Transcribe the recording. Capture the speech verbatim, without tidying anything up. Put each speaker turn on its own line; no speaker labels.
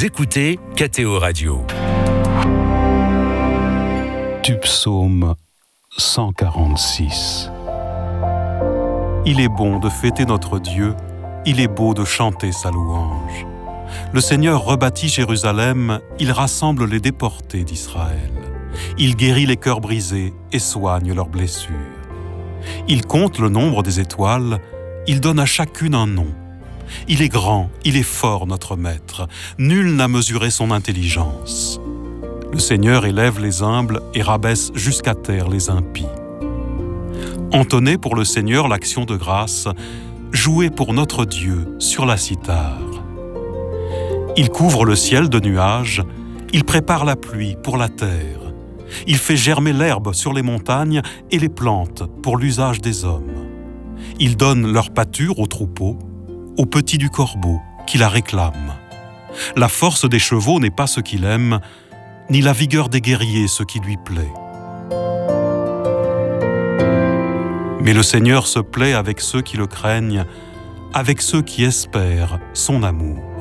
Vous écoutez K T O Radio.
Du psaume cent quarante-six. Il est bon de fêter notre Dieu, il est beau de chanter sa louange. Le Seigneur rebâtit Jérusalem, il rassemble les déportés d'Israël. Il guérit les cœurs brisés et soigne leurs blessures. Il compte le nombre des étoiles, il donne à chacune un nom. Il est grand, il est fort, notre Maître. Nul n'a mesuré son intelligence. Le Seigneur élève les humbles et rabaisse jusqu'à terre les impies. Entonnez pour le Seigneur l'action de grâce, jouez pour notre Dieu sur la cithare. Il couvre le ciel de nuages, il prépare la pluie pour la terre. Il fait germer l'herbe sur les montagnes et les plantes pour l'usage des hommes. Il donne leur pâture aux troupeaux, aux petits du corbeau qui la réclament. La force des chevaux n'est pas ce qu'il aime, ni la vigueur des guerriers ce qui lui plaît. Mais le Seigneur se plaît avec ceux qui le craignent, avec ceux qui espèrent son amour.